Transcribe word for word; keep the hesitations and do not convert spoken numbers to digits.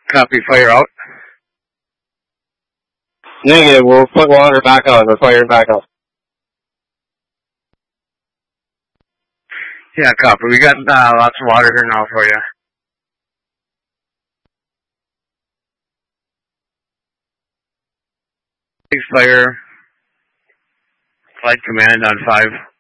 Copy, fire out. Negative, we'll put water back on. We're firing back on. Yeah, copy. We got uh, lots of water here now for you. Please fire. Flight command on five.